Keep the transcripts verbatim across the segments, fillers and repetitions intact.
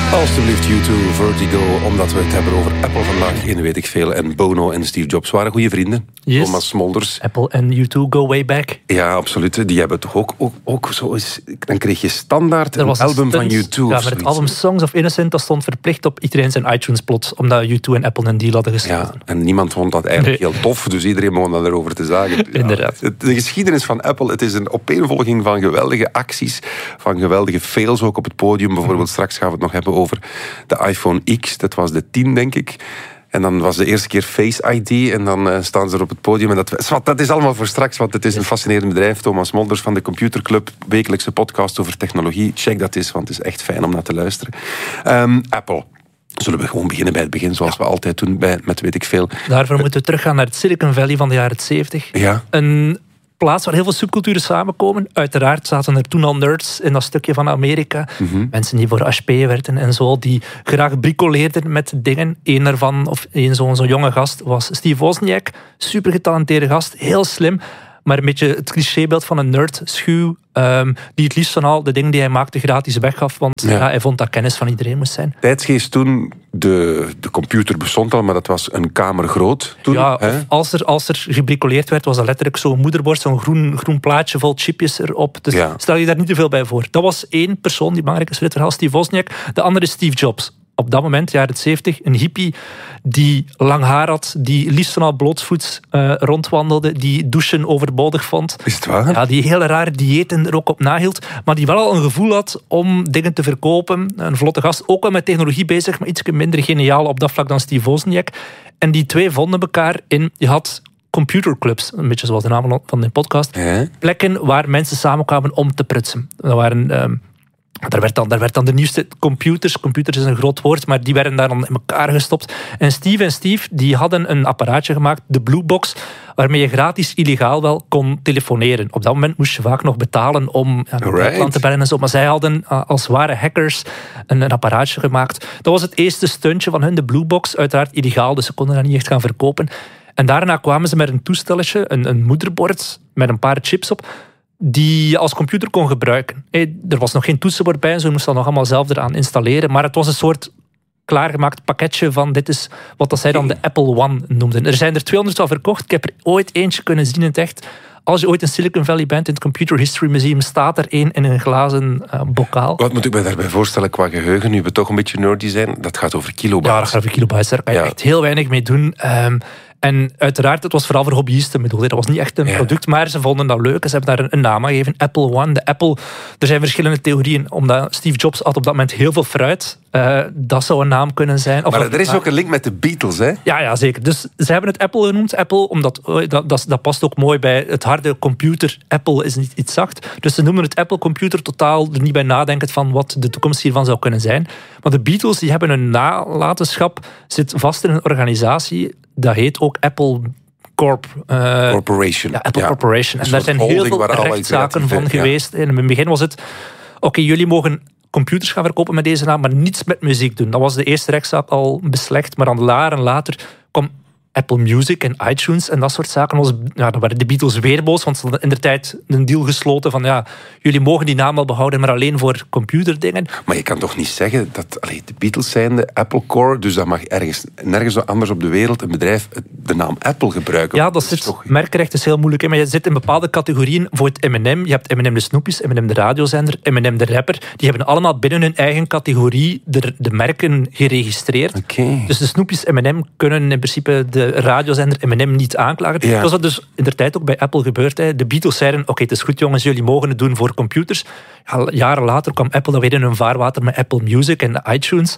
Alsjeblieft, U twee, Vertigo, omdat we het hebben over Apple vandaag in Weet ik Veel. En Bono en Steve Jobs waren goede vrienden. Yes. Thomas Smolders. Apple en U twee go way back. Ja, absoluut. Die hebben toch ook, ook, ook zo eens... Dan kreeg je standaard een album een van U twee. Ja, maar het album Songs of Innocent, dat stond verplicht op iedereen zijn iTunes-plot, omdat U twee en Apple een deal hadden gesloten. Ja, en niemand vond dat eigenlijk Nee. heel tof, dus iedereen begon dat erover te zagen. Ja, Inderdaad. De geschiedenis van Apple, het is een opeenvolging van geweldige acties, van geweldige fails ook op het podium. Bijvoorbeeld, mm. straks gaan we het nog hebben over de iPhone X, dat was de tien, denk ik. En dan was de eerste keer Face I D en dan uh, staan ze er op het podium. En dat, dat is allemaal voor straks, want het is een fascinerend bedrijf. Thomas Molders van de Computerclub, wekelijkse podcast over technologie. Check dat eens, want het is echt fijn om naar te luisteren. Um, Apple. Zullen we gewoon beginnen bij het begin, zoals ja. we altijd doen bij, met Weet ik Veel. Daarvoor uh, moeten we teruggaan naar het Silicon Valley van de jaren zeventig. Ja. Een plaats waar heel veel subculturen samenkomen. Uiteraard zaten er toen al nerds in dat stukje van Amerika. Mm-hmm. Mensen die voor H P werkten en zo, die graag bricoleerden met dingen. Eén daarvan, of één zo'n zo'n jonge gast, was Steve Wozniak. Super getalenteerde gast, heel slim. Maar een beetje het clichébeeld van een nerd, schuw, um, die het liefst van al de dingen die hij maakte gratis weggaf, want ja. Ja, hij vond dat kennis van iedereen moest zijn. Tijdsgeest toen, de, de computer bestond al, maar dat was een kamer groot toen. Ja, hè? als, er, als er gebricoleerd werd, was dat letterlijk zo'n moederbord, zo'n groen, groen plaatje vol chipjes erop. Dus ja. stel je daar niet te veel bij voor. Dat was één persoon die belangrijk is voor dit verhaal, Steve Wozniak. De andere is Steve Jobs. Op dat moment, jaren zeventig, een hippie die lang haar had, die liefst van al blootsvoets uh, rondwandelde, die douchen overbodig vond. Is het waar? Ja, die hele rare diëten er ook op nahield, maar die wel al een gevoel had om dingen te verkopen. Een vlotte gast, ook wel met technologie bezig, maar iets minder geniaal op dat vlak dan Steve Wozniak. En die twee vonden elkaar in... Je had computerclubs, een beetje zoals de naam van de podcast. Ja. Plekken waar mensen samenkwamen om te prutsen. Dat waren... Um, Daar werd, dan, daar werd dan de nieuwste computers, computers is een groot woord, maar die werden daar dan in elkaar gestopt. En Steve en Steve die hadden een apparaatje gemaakt, de Blue Box, waarmee je gratis illegaal wel kon telefoneren. Op dat moment moest je vaak nog betalen om ja, naar Duitsland te bellen en zo. Maar zij hadden uh, als ware hackers een, een apparaatje gemaakt. Dat was het eerste stuntje van hun, de Blue Box. Uiteraard illegaal, dus ze konden dat niet echt gaan verkopen. En daarna kwamen ze met een toestelletje, een, een moederbord met een paar chips op, die je als computer kon gebruiken. Er was nog geen toetsenbord bij, zo je moest dat nog allemaal zelf eraan installeren, maar het was een soort klaargemaakt pakketje van dit is wat dat zij dan de Apple One noemden. Er zijn er tweehonderd van verkocht. Ik heb er ooit eentje kunnen zien in het echt. Als je ooit in Silicon Valley bent, in het Computer History Museum, staat er één in een glazen uh, bokaal. Wat moet ik me daarbij voorstellen qua geheugen, nu we toch een beetje nerdy zijn? Dat gaat over kilobytes. Ja, dat gaat over kilobytes. Daar kan je ja. echt heel weinig mee doen. Um, En uiteraard, het was vooral voor hobbyisten bedoeld. Dat was niet echt een ja. product, maar ze vonden dat leuk. Ze hebben daar een, een naam aan gegeven, Apple One. De Apple, er zijn verschillende theorieën, omdat Steve Jobs had op dat moment heel veel fruit. Uh, dat zou een naam kunnen zijn. Of maar er is ook een link met de Beatles, hè? Ja, ja, zeker. Dus ze hebben het Apple genoemd. Apple, omdat dat, dat, dat past ook mooi bij het harde computer. Apple is niet iets zacht. Dus ze noemen het Apple Computer totaal er niet bij nadenken van wat de toekomst hiervan zou kunnen zijn. Maar de Beatles die hebben een nalatenschap, zit vast in een organisatie. Dat heet ook Apple Corp. Uh, Corporation. Ja, Apple ja. Corporation. En daar zijn heel veel rechtszaken van ja. geweest. En in het begin was het... Oké, okay, jullie mogen computers gaan verkopen met deze naam, maar niets met muziek doen. Dat was de eerste rechtszaak al beslecht. Maar dan jaren later kwam Apple Music en iTunes en dat soort zaken. Was, ja, dan werden de Beatles weer boos, want ze hadden in de tijd een deal gesloten van ja, jullie mogen die naam wel behouden, maar alleen voor computerdingen. Maar je kan toch niet zeggen dat allee, de Beatles zijn de Apple Core, dus dat mag ergens nergens anders op de wereld een bedrijf de naam Apple gebruiken. Ja, dat zit, toch... merkrecht is heel moeilijk, hè, maar je zit in bepaalde categorieën. Voor het M en M, je hebt M en M de Snoopjes, M en M de radiozender, M en M de rapper. Die hebben allemaal binnen hun eigen categorie de, de merken geregistreerd. Okay. Dus de Snoopjes M en M kunnen in principe de radiozender M en M niet aanklagen. Ja. Dat was wat dus in de tijd ook bij Apple gebeurd. Hè. De Beatles zeiden, oké, okay, het is goed jongens, jullie mogen het doen voor computers. Ja, jaren later kwam Apple dan weer in hun vaarwater met Apple Music en iTunes.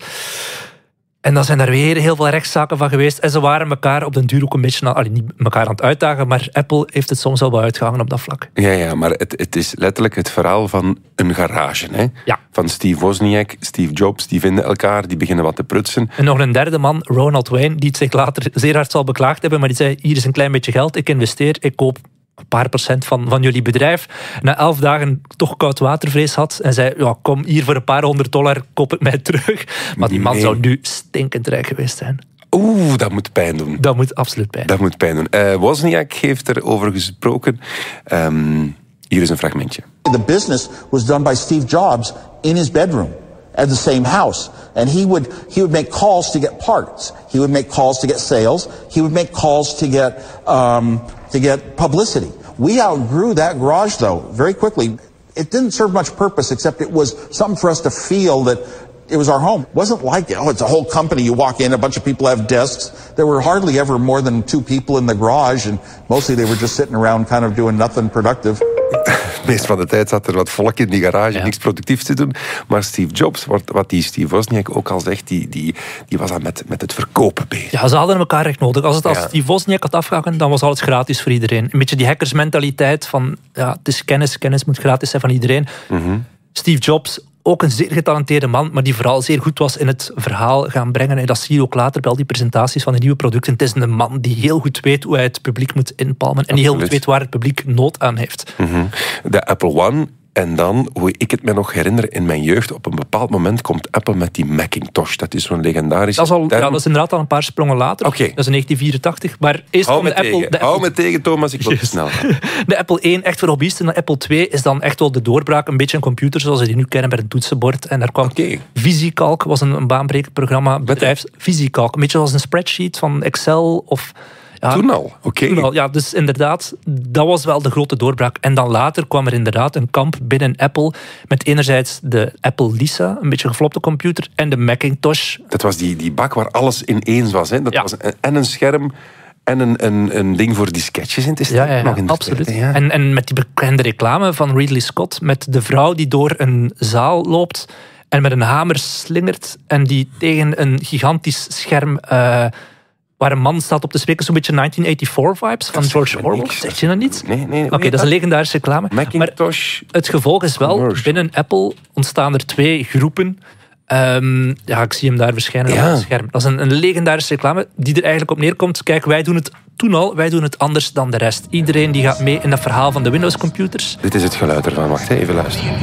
En dan zijn er weer heel veel rechtszaken van geweest. En ze waren elkaar op den duur ook een beetje... Allee, niet elkaar aan het uitdagen, maar Apple heeft het soms wel wel uitgehangen op dat vlak. Ja, ja, maar het, het is letterlijk het verhaal van een garage. Hè? Ja. Van Steve Wozniak, Steve Jobs, die vinden elkaar, die beginnen wat te prutsen. En nog een derde man, Ronald Wayne, die het zich later zeer hard zal beklaagd hebben, maar die zei, hier is een klein beetje geld, ik investeer, ik koop een paar procent van, van jullie bedrijf. Na elf dagen toch koudwatervrees had en zei, ja, kom hier voor een paar honderd dollar, koop het mij terug. Maar die man nee. zou nu stinkend rijk geweest zijn. Oeh, dat moet pijn doen. Dat moet absoluut pijn doen. Dat moet pijn doen. Uh, Wozniak heeft erover gesproken. Um, hier is een fragmentje. The business was done by Steve Jobs in his bedroom. at the same house. And he would he would make calls to get parts. He would make calls to get sales. He would make calls to get um, to get publicity. We outgrew that garage, though, very quickly. It didn't serve much purpose, except it was something for us to feel that it was our home. It wasn't like, oh, it's a whole company. You walk in, a bunch of people have desks. There were hardly ever more than two people in the garage, and mostly they were just sitting around kind of doing nothing productive. Meest van de tijd zat er wat volk in die garage, ja. niks productiefs te doen. Maar Steve Jobs, wat, wat die Steve Wozniak ook al zegt, die, die, die was dan met, met het verkopen bezig. Ja, ze hadden elkaar echt nodig. Als het als ja. Steve Wozniak had afgegaan, dan was alles gratis voor iedereen. Een beetje die hackersmentaliteit van, ja, het is kennis, kennis moet gratis zijn van iedereen. Mm-hmm. Steve Jobs, ook een zeer getalenteerde man, maar die vooral zeer goed was in het verhaal gaan brengen. En dat zie je ook later bij al die presentaties van de nieuwe producten. Het is een man die heel goed weet hoe hij het publiek moet inpalmen. En die heel goed weet waar het publiek nood aan heeft. Mm-hmm. De Apple One. En dan, hoe ik het me nog herinner in mijn jeugd, op een bepaald moment komt Apple met die Macintosh. Dat is zo'n legendarisch... Dat is, al, ja, dat is inderdaad al een paar sprongen later. Okay. Dat is in negentien vierentachtig. Maar eerst Hou me de Apple, tegen. de Hou Apple... me tegen, Thomas. Ik wil yes. snel. De Apple één echt voor hobbyisten. De Apple twee is dan echt wel de doorbraak. Een beetje een computer zoals we die nu kennen met een toetsenbord. En daar kwam okay. VisiCalc, was een, een baanbrekend programma. Bedrijfs VisiCalc. Een beetje zoals een spreadsheet van Excel of... Ja, toen al, oké. Okay. Ja, dus inderdaad, dat was wel de grote doorbraak. En dan later kwam er inderdaad een kamp binnen Apple met enerzijds de Apple Lisa, een beetje geflopte computer, en de Macintosh. Dat was die, die bak waar alles ineens was. Hè? Dat ja. was een, en een scherm en een, een, een ding voor die sketches in te steken. Ja, ja, ja, nog in de absoluut. tijd, ja. En, en met die bekende reclame van Ridley Scott, met de vrouw die door een zaal loopt en met een hamer slingert en die tegen een gigantisch scherm... Uh, waar een man staat op te spreken, zo'n beetje negentien vierennegentig-vibes van George Orwell. Zeg je dat niet? Nee, nee. nee Oké, okay, dat is een legendarische reclame. Macintosh. Maar het gevolg is wel, commercial. Binnen Apple ontstaan er twee groepen. Um, ja, ik zie hem daar verschijnen ja. op het scherm. Dat is een, een legendarische reclame die er eigenlijk op neerkomt. Kijk, wij doen het toen al, wij doen het anders dan de rest. Iedereen die gaat mee in dat verhaal van de Windows-computers. Dit is het geluid ervan. Wacht, even luisteren.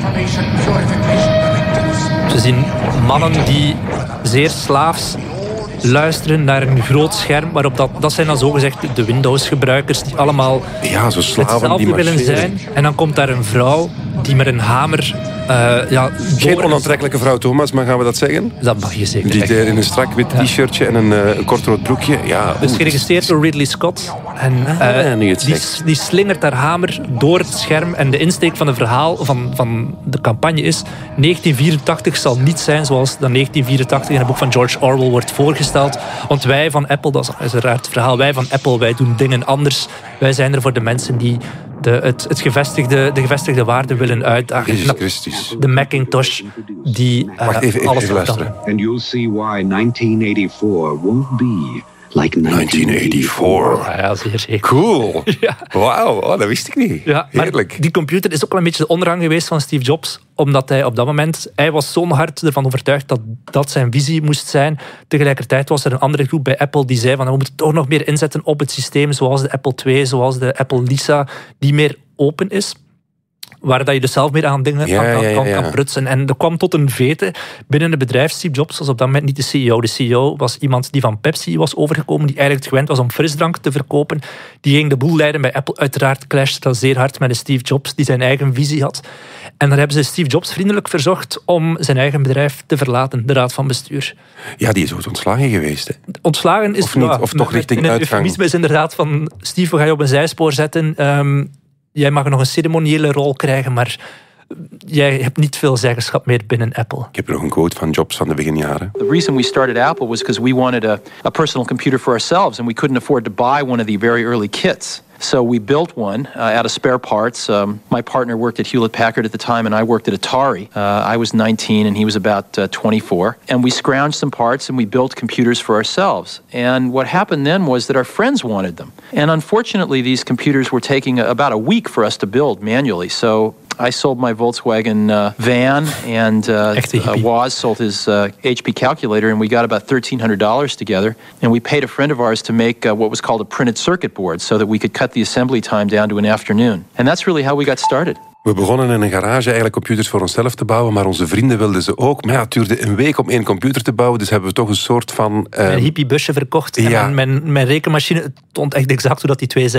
We zien mannen die zeer slaafs luisteren naar een groot scherm, waarop dat, dat zijn dan zogezegd de Windows-gebruikers die allemaal ja, zo slaven hetzelfde die willen zijn. En dan komt daar een vrouw die met een hamer... Uh, ja, Geen onaantrekkelijke vrouw, Thomas, maar gaan we dat zeggen? Dat mag je zeker Die zeggen. in een strak wit t-shirtje en een, uh, een kort rood broekje. Ja, dus geregistreerd door Ridley Scott. En uh, ah, die, die slingert haar hamer door het scherm. En de insteek van het verhaal van, van de campagne is... negentien vierentachtig zal niet zijn zoals dat negentien vierentachtig in het boek van George Orwell wordt voorgesteld. Want wij van Apple, dat is uiteraard het verhaal, wij van Apple, wij doen dingen anders. Wij zijn er voor de mensen die... De, het, het gevestigde, de gevestigde waarden willen uitdagen. Jezus Christus. De Macintosh die uh, Wacht, even, even, alles even luisteren. And you'll see why negentien eighty-four won't be like negentien eighty-four. Ja, ja, zeer zeker. Cool. Ja. Wauw, oh, dat wist ik niet. Ja, heerlijk. Die computer is ook wel een beetje de ondergang geweest van Steve Jobs, omdat hij op dat moment, hij was zo hard ervan overtuigd dat dat zijn visie moest zijn. Tegelijkertijd was er een andere groep bij Apple die zei van we moeten toch nog meer inzetten op het systeem, zoals de Apple twee, zoals de Apple Lisa, die meer open is. Waar dat je dus zelf meer aan dingen ja, kan, ja, ja, kan, ja. kan prutsen. En er kwam tot een vete binnen het bedrijf. Steve Jobs was op dat moment niet de C E O. De C E O was iemand die van Pepsi was overgekomen, die eigenlijk gewend was om frisdrank te verkopen. Die ging de boel leiden bij Apple. Uiteraard clashte dat zeer hard met de Steve Jobs, die zijn eigen visie had. En dan hebben ze Steve Jobs vriendelijk verzocht om zijn eigen bedrijf te verlaten, de raad van bestuur. Ja, die is ooit ontslagen geweest. Hè? Ontslagen is... Of niet, ja, of toch richting een uitgang. eufemisme is inderdaad van Steve, we gaan je op een zijspoor zetten. Um, jij mag nog een ceremoniële rol krijgen, maar jij hebt niet veel zeggenschap meer binnen Apple. Ik heb nog een quote van Jobs van de beginjaren. The reason we started Apple was because we wanted a, a personal computer for ourselves and we couldn't afford to buy one of the very early kits. So we built one uh, out of spare parts. Um, my partner worked at Hewlett-Packard at the time and I worked at Atari. Uh, I was nineteen and he was about uh, twenty-four. And we scrounged some parts and we built computers for ourselves. And what happened then was that our friends wanted them. And unfortunately, these computers were taking a, about a week for us to build manually. So I sold my Volkswagen uh, van and uh, uh, Woz sold his uh, H P calculator and we got about thirteen hundred dollars together. And we paid a friend of ours to make uh, what was called a printed circuit board so that we could cut the assembly time down to an afternoon. And that's really how we got started. We begonnen in een garage eigenlijk computers voor onszelf te bouwen, maar onze vrienden wilden ze ook. Maar ja, het duurde een week om één computer te bouwen, dus hebben we toch een soort van... Uh... Een hippiebusje verkocht en ja. mijn, mijn rekenmachine, het toont echt exact hoe dat die twee zijn, hè?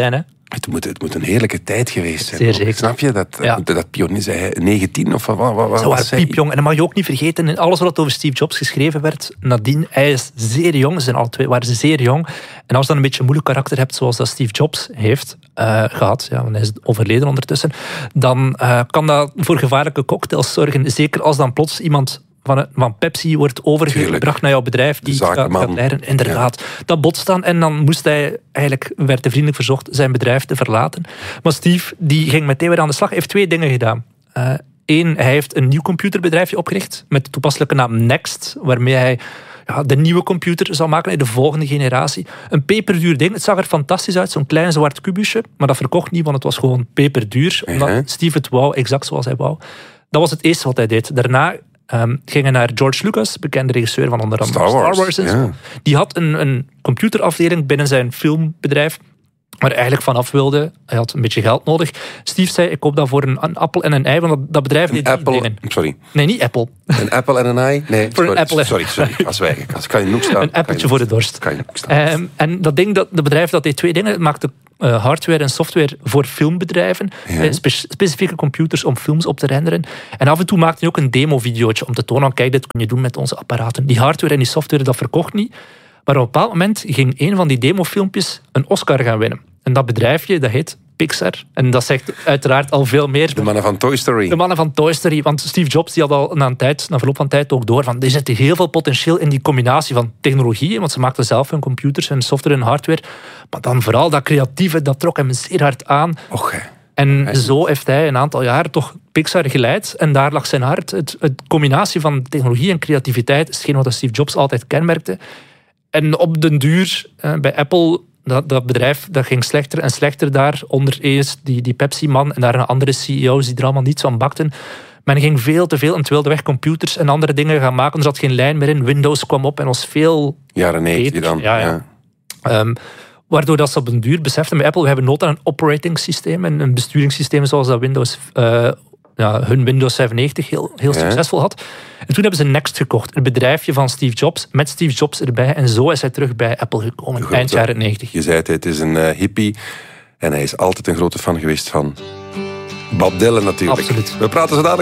Het moet, het moet een heerlijke tijd geweest zijn. Zeer zeker. Snap je? Dat, Ja. dat, dat pionier zei negentien of wat, wat, wat Ze was waren hij? piepjong. En dat mag je ook niet vergeten. In alles wat over Steve Jobs geschreven werd, nadien, hij is zeer jong. Ze zijn alle twee waren ze zeer jong. En als je dan een beetje een moeilijk karakter hebt, zoals dat Steve Jobs heeft uh, gehad, ja, want hij is overleden ondertussen, dan uh, kan dat voor gevaarlijke cocktails zorgen. Zeker als dan plots iemand van, van Pepsi wordt overgebracht Tuurlijk. naar jouw bedrijf, die gaat, gaat leiden. Inderdaad. Ja. Dat botst dan en dan moest hij, eigenlijk werd hij vriendelijk verzocht zijn bedrijf te verlaten. Maar Steve, die ging meteen weer aan de slag. Hij heeft twee dingen gedaan. Uh, Eén, hij heeft een nieuw computerbedrijfje opgericht met de toepasselijke naam Next, waarmee hij ja, de nieuwe computer zou maken, de volgende generatie. Een peperduur ding. Het zag er fantastisch uit, zo'n klein zwart kubusje, maar dat verkocht niet, want het was gewoon peperduur, omdat uh-huh. Steve het wou, exact zoals hij wou. Dat was het eerste wat hij deed. Daarna um, ging hij naar George Lucas, bekende regisseur van onder andere Star Wars, Star Wars en ja. zo. Die had een, een computerafdeling binnen zijn filmbedrijf, maar eigenlijk vanaf wilde. Hij had een beetje geld nodig. Steve zei, ik koop dat voor een, een appel en een ei, want dat, dat bedrijf deed Apple, die dingen. Sorry. Nee, niet Apple. Een appel en een ei? Nee, voor sorry, een appel en... sorry, sorry. Als wij, als kan je in de hoek staan. Een appeltje voor de dorst. Kan je in de hoek staan. Um, en dat ding, dat, de bedrijf dat deed twee dingen. Het maakte uh, hardware en software voor filmbedrijven. Ja. Spe- specifieke computers om films op te renderen. En af en toe maakte hij ook een demo-videootje om te tonen, kijk, dit kun je doen met onze apparaten. Die hardware en die software, dat verkocht niet. Maar op een bepaald moment ging een van die demofilmpjes een Oscar gaan winnen. En dat bedrijfje, dat heet Pixar. En dat zegt uiteraard al veel meer. De mannen van Toy Story. De mannen van Toy Story. Want Steve Jobs die had al na een tijd, na verloop van tijd ook door van er zit heel veel potentieel in die combinatie van technologieën. Want ze maakten zelf hun computers, hun software en hardware. Maar dan vooral dat creatieve, dat trok hem zeer hard aan. Och, en zo heeft hij een aantal jaren toch Pixar geleid. En daar lag zijn hart. Het, het combinatie van technologie en creativiteit is hetgeen wat Steve Jobs altijd kenmerkte. En op den duur, bij Apple, dat, dat bedrijf dat ging slechter en slechter daar. Onder eerst die, die Pepsi-man en daar een andere C E O's die er allemaal niets van bakten. Men ging veel te veel en het wilde weg computers en andere dingen gaan maken. Er zat geen lijn meer in. Windows kwam op en was veel... Jaren negentig dan. Ja, ja. ja. Um, waardoor dat ze op den duur beseften bij Apple, we hebben nood aan een operating systeem en een besturingssysteem zoals dat Windows... Uh, Ja, hun Windows zevenennegentig heel, heel ja. succesvol had. En toen hebben ze Next gekocht. Het bedrijfje van Steve Jobs, met Steve Jobs erbij. En zo is hij terug bij Apple gekomen, Goed, eind jaren negentig. Je zei het, het is een uh, hippie. En hij is altijd een grote fan geweest van Bob Dylan natuurlijk. Absoluut. We praten zo dadelijk